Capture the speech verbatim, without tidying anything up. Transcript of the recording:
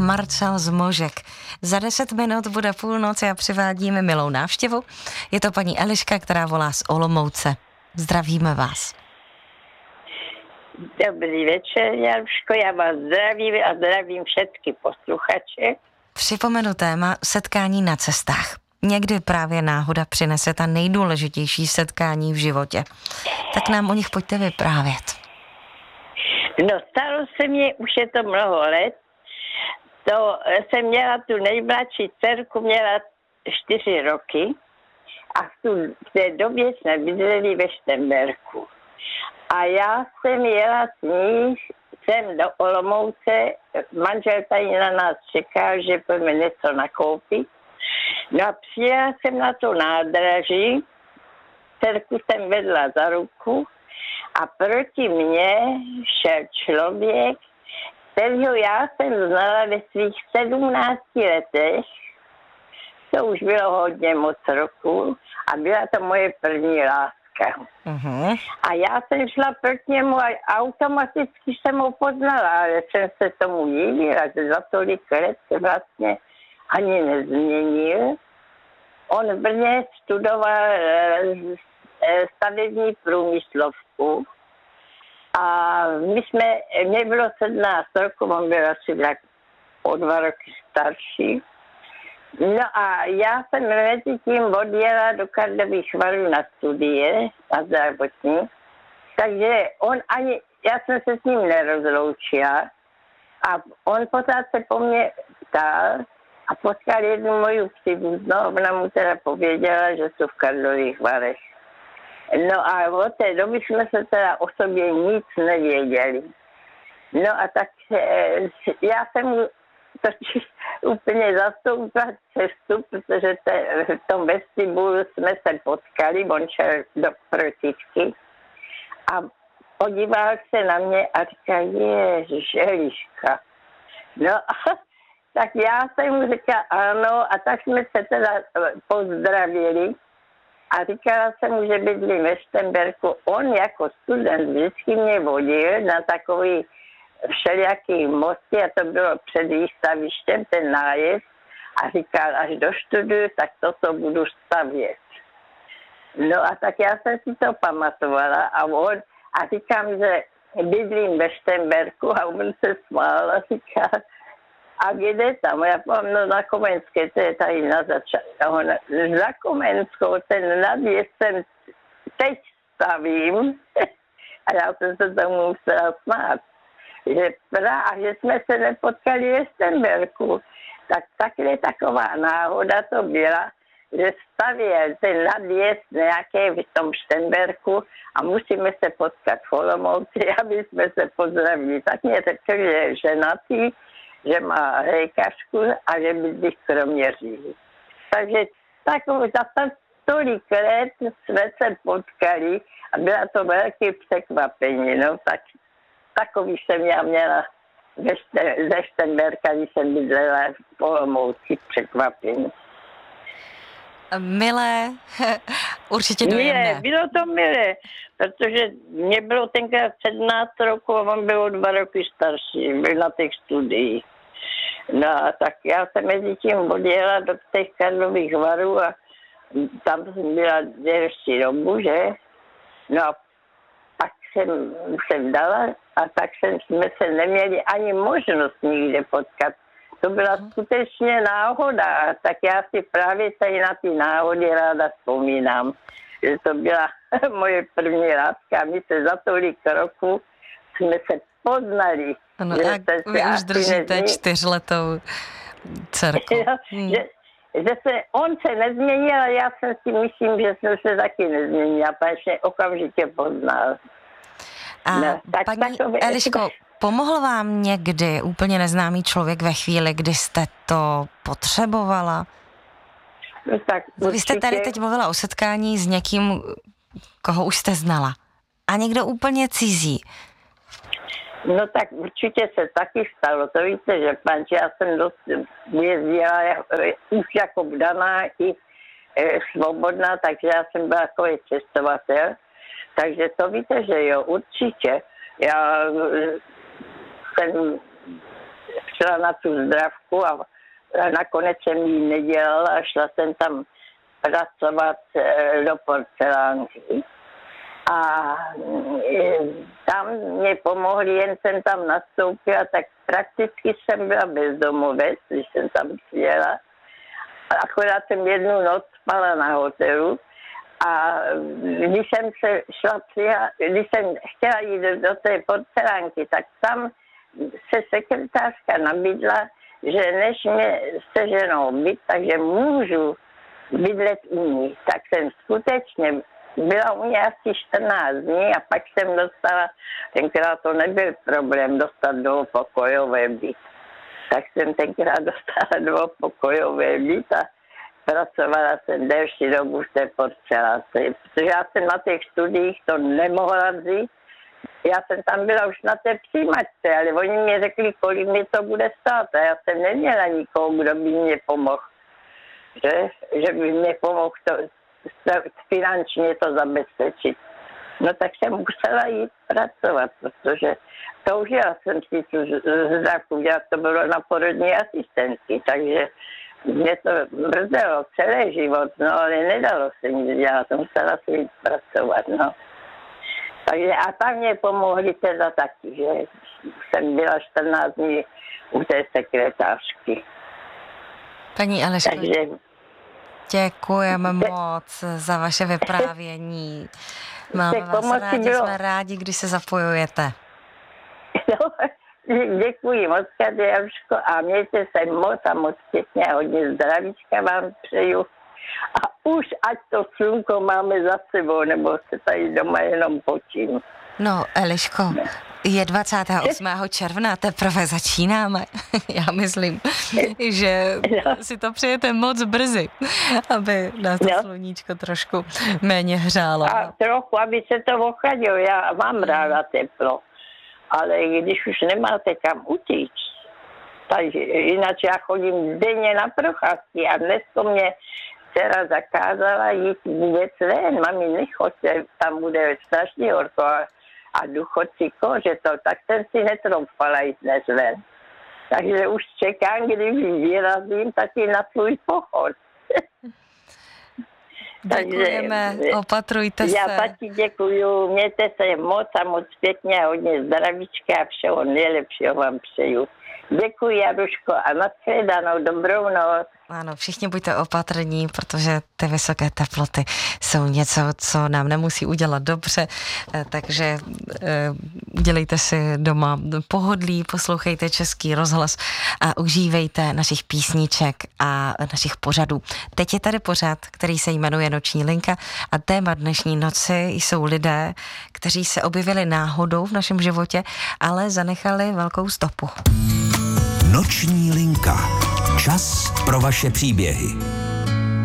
Marcel Zmožek. Za deset minut bude půlnoc a přivádíme milou návštěvu. Je to paní Eliška, která volá z Olomouce. Zdravíme vás. Dobrý večer, Januško, já vás zdravím a zdravím všechny posluchače. Připomenu téma setkání na cestách. Někdy právě náhoda přinese ta nejdůležitější setkání v životě. Tak nám o nich pojďte vyprávět. No, stalo se mně, už je to mnoho let. To jsem měla tu nejmladší dcerku, měla čtyři roky a v, tu, v té době jsme bydleli ve Štemberku. A já jsem jela s ní sem do Olomouce, manžel tady na nás čekal, že půjdeme něco nakoupit. No a přijela jsem na to nádraží, dcerku jsem vedla za ruku a proti mně šel člověk, kterého já jsem znala ve svých sedmnácti letech, to už bylo hodně moc roku a byla to moje první láska. Uh-huh. A já jsem šla proti němu a automaticky jsem ho poznala, ale jsem se tomu divila, že za tolik let se vlastně ani nezměnil. On v Brně studoval stavební průmyslovku a my jsme, mě bylo sedmnáct roku, on byl asi tak o dva roky starší. No a já jsem mezi tím odjela do Karlových Varů na studie, na zdravotní, takže on ani, já jsem se s ním nerozloučila a on pořád se po mně ptal a potkal jednu moju příbuznou, ona mu teda pověděla, že jsou v Karlových Varech. No a od té doby jsme se teda o sobě nic nevěděli. No a tak já jsem mu totiž úplně zastoupila cestu, protože te, v tom vestibulu jsme se potkali, on šel do protivky a podíval se na mě a říkal, ježiš, Eliška. No a tak já jsem mu říkala ano a tak jsme se teda pozdravili a říkala jsem mu, že bydlím ve Štemberku. On jako student vždycky mě vodil na takový všelijaký mosty a to bylo před výstavištěm, ten nájezd a říkal, až doštuduju, tak toto budu stavět. No a tak já jsem si to pamatovala a on, a říkám, že bydlím ve Štemberku a on se smál a říká, a kde tam? Já povím, no na Komenské, to je tady na začátku. Za Komenskou, ten nadjezd jsem teď stavím a já jsem se tomu musela smát. Že a že jsme se nepotkali ve Štemberku. Tak takhle taková náhoda to byla, že stavěl ten nadjezd nějaké v tom Štemberku a musíme se potkat v Olomouci, aby jsme se pozdravili. Tak mě řekl, že je ženatý, že má hejkařku a že bydlí v Kroměříži. Takže takovou, za tolik let jsme se potkali a byla to velké překvapení. No tak takový jsem já měla ze Štemberka, když jsem bydlela v Olomouci, překvapení. Milé, určitě dojemné. Milé, bylo to milé, protože mě bylo tenkrát sedmnáct roku a on byl o dva roky starší, byl na těch studiích. No a tak já jsem mezi tím odjela do těch Karlových Varů a tam jsem byla delší dobu, že? No a pak jsem se vdala a tak jsem, jsme se neměli ani možnost nikde potkat. To byla skutečně náhoda, tak já si právě tady na ty náhody ráda vzpomínám, že to byla moje první láska. My se za tolik roku jsme se poznali. Ano, a vy už držíte nezmi... čtyřletou dcerku. Hmm. že, že se, on se nezměnil, a já jsem si myslím, že jsem se taky nezměnila, protože okamžitě poznal. A no, tak, paní takové... Eliško, pomohl vám někdy úplně neznámý člověk ve chvíli, kdy jste to potřebovala? No, tak určitě... Vy jste tady teď mluvila o setkání s někým, koho už jste znala. A někdo úplně cizí. No tak určitě se taky stalo. To víte, že panče, já jsem dost jezdila už jako vdaná i e, svobodná, takže já jsem byla takový cestovatel. Takže to víte, že jo, určitě. Já jsem šla na tu zdravku a nakonec jsem ji nedělala a šla jsem tam pracovat do porcelánky. A tam mě pomohli, jen jsem tam nastoupila, tak prakticky jsem byla bezdomovec, když jsem tam přijela. Akorát jsem jednu noc spala na hotelu a když jsem se šla přijela, když jsem chtěla jít do, do té porcelánky, tak tam se sekretářka nabídla, že než mě seženou byt, takže můžu bydlet u ní. Tak jsem skutečně byla u mě asi čtrnáct dní a pak jsem dostala, tenkrát to nebyl problém dostat dvoupokojové byt. Tak jsem tenkrát dostala dvoupokojové byt a pracovala jsem delší dobu v té porcelánce, protože já jsem na těch studiích to nemohla vzít. Já jsem tam byla už na té přijímačce, ale oni mi řekli, kolik mi to bude stát a já jsem neměla nikoho, kdo by mě pomohl. Že, že by mě pomohl to, finančně to zabezpečit. No tak jsem musela jít pracovat, protože toužila jsem si tu zdravku dělat, to bylo na porodní asistentky, takže mě to brzdelo celý život, no ale nedalo se nic dělat, musela si jít pracovat, no. Takže a tam mě pomohli teda taky, že jsem byla čtrnáct dní u té sekretářky. Paní Eliško, Takže děkujeme moc za vaše vyprávění. Máme vás rádi, bylo... jsme rádi, když se zapojujete. No, děkuji moc, Jaruško, a mějte se moc a moc pěkně a hodně zdravíčka vám přeju. A už ať to slunko máme za sebou, nebo se tady doma jenom počím. No, Eliško, je dvacátého osmého června, teprve začínáme. Já myslím, že no. si to přejete moc brzy, aby nás to no. sluníčko trošku méně hřálo. A trochu, aby se to ochladilo. Já mám ráda teplo, ale když už nemáte kam utíct, takže jinak já chodím denně na procházky a dneska mě dcera zakázala jít vůbec ven. Mami, nechoďte, tam bude strašně horko a, a důchodci kože to, tak jsem si netroufala jít dnes ven. Takže už čekám, když vyrazím taky na svůj pochod. Děkujeme, takže, opatrujte já se. Já taky děkuju, mějte se moc a moc pěkně a hodně zdravíčka a všeho nejlepšího vám přeju. Děkuji, Jaruško, a nashledanou, dobrou noc. Ano, všichni buďte opatrní, protože ty vysoké teploty jsou něco, co nám nemusí udělat dobře, takže udělejte si doma pohodlí, poslouchejte Český rozhlas a užívejte našich písniček a našich pořadů. Teď je tady pořad, který se jmenuje Noční linka a téma dnešní noci jsou lidé, kteří se objevili náhodou v našem životě, ale zanechali velkou stopu. Noční linka. Čas pro vaše příběhy.